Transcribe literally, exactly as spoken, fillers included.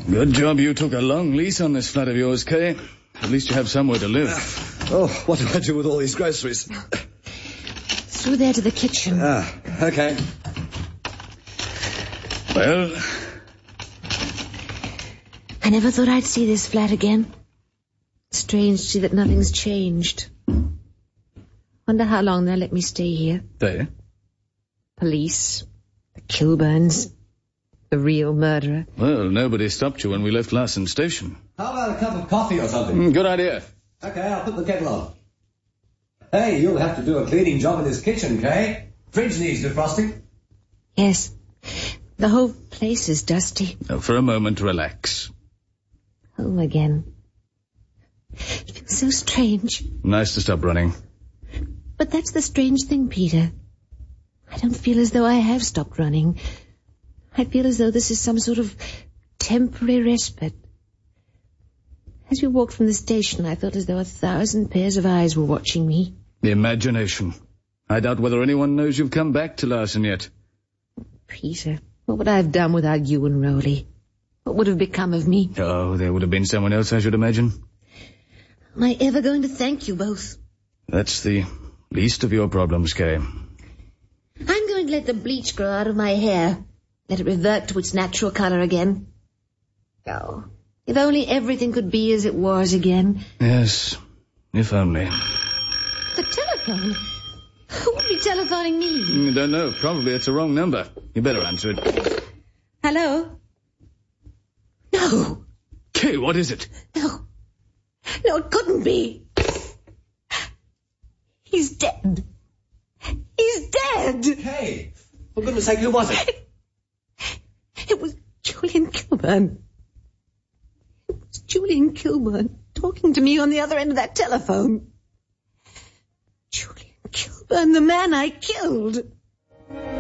Good job you took a long lease on this flat of yours, Kay. At least you have somewhere to live. Oh, what do I do with all these groceries? Through there to the kitchen. Ah, okay. Well? I never thought I'd see this flat again. Strange to see that nothing's changed. Wonder how long they'll let me stay here. They? Police. The Kilburns. The real murderer. Well, nobody stopped you when we left Larson Station. How about a cup of coffee or something? Mm, good idea. Okay, I'll put the kettle on. Hey, you'll have to do a cleaning job in this kitchen, Kay. Fridge needs defrosting. Yes. The whole place is dusty. Now, for a moment, relax. Home again. It feels so strange. Nice to stop running. But that's the strange thing, Peter. I don't feel as though I have stopped running. I feel as though this is some sort of temporary respite. As we walked from the station, I felt as though a thousand pairs of eyes were watching me. Imagination. I doubt whether anyone knows you've come back to Larson yet. Peter, what would I have done without you and Rowley? What would have become of me? Oh, there would have been someone else, I should imagine. Am I ever going to thank you both? That's the least of your problems, Kay. I'm going to let the bleach grow out of my hair. Let it revert to its natural colour again. Oh, if only everything could be as it was again. Yes, if only. The telephone? Who would be telephoning me? I don't know. Probably it's a wrong number. You better answer it. Hello? No. Kay, what is it? No. No, it couldn't be. He's dead. He's dead. Hey, for goodness sake, who was it? It was Julian Kilburn. It was Julian Kilburn talking to me on the other end of that telephone. Julian Kilburn, the man I killed.